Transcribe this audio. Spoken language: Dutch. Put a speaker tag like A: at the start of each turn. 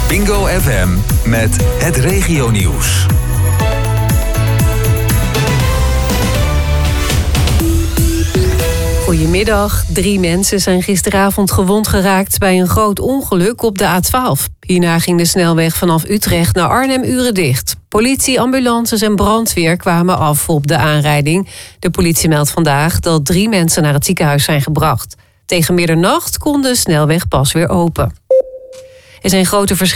A: Bingo FM met het regionieuws.
B: Goedemiddag. 3 mensen zijn gisteravond gewond geraakt bij een groot ongeluk op de A12. Hierna ging de snelweg vanaf Utrecht naar Arnhem uren dicht. Politie, ambulances en brandweer kwamen af op de aanrijding. De politie meldt vandaag dat 3 mensen naar het ziekenhuis zijn gebracht. Tegen middernacht kon de snelweg pas weer open. Er zijn grote verschillen